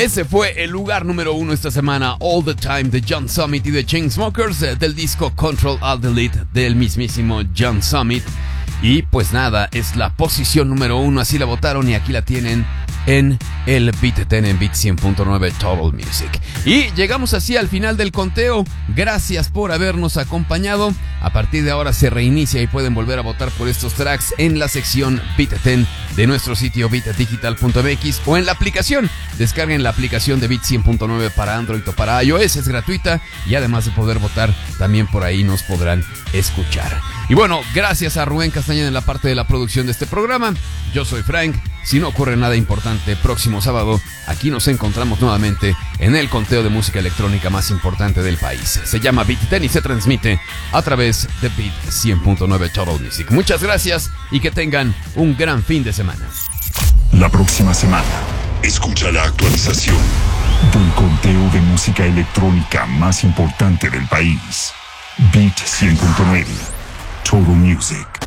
Ese fue el lugar número 1 esta semana, All the Time de John Summit y de Chainsmokers, del disco Control Alt Delete del mismísimo John Summit. Y pues nada, es la posición número 1, así la votaron y aquí la tienen en el Beat 10 en Beat 100.9 Total Music. Y llegamos así al final del conteo. Gracias por habernos acompañado. A partir de ahora se reinicia y pueden volver a votar por estos tracks en la sección Beat 10 de nuestro sitio beatdigital.mx o en la aplicación. Descarguen la aplicación de Beat 100.9 para Android o para iOS, es gratuita y además de poder votar, también por ahí nos podrán escuchar. Y bueno, gracias a Rubén Castañeda en la parte de la producción de este programa. Yo soy Frank. Si no ocurre nada importante, próximo sábado, aquí nos encontramos nuevamente en el conteo de música electrónica más importante del país. Se llama Beat 10 y se transmite a través de Beat 100.9 Total Music. Muchas gracias y que tengan un gran fin de semana. La próxima semana, escucha la actualización del conteo de música electrónica más importante del país. Beat 100.9 Total Music.